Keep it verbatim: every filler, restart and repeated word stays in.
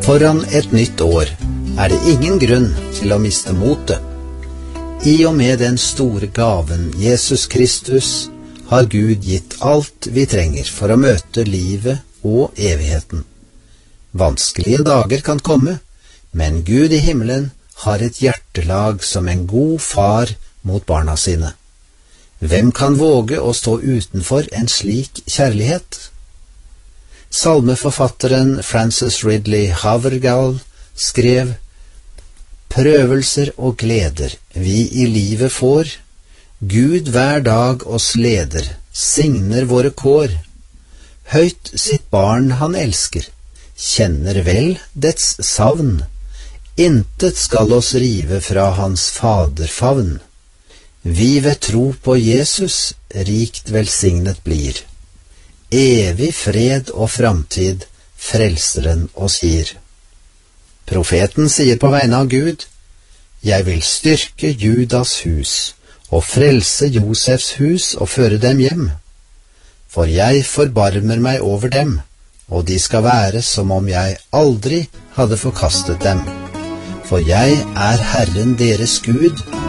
Foran et nytt år er det ingen grunn til å miste motet. I og med den store gaven Jesus Kristus har Gud gitt alt vi trenger for å møte livet og evigheten. Vanskelige dager kan komme, men Gud i himmelen har et hjertelag som en god far mot barna sine. Hvem kan våge å stå utenfor en slik kjærlighet? Salmeforfatteren Francis Ridley Havergal skrev: Prøvelser og gleder vi i livet får, Gud hver dag oss leder, signer våre kår. Høyt sitt barn han elsker, kjenner vel dets savn. Intet skal oss rive fra hans faderfavn. Vi ved tro på Jesus rikt velsignet blir. Evig fred og framtid frelseren oss gir. Profeten sier på vegne av Gud: Jeg vil styrke Judas hus og frelse Josefs hus og føre dem hjem. For jeg forbarmer meg over dem, og de skal være som om jeg aldri hadde forkastet dem. For jeg er Herren deres Gud,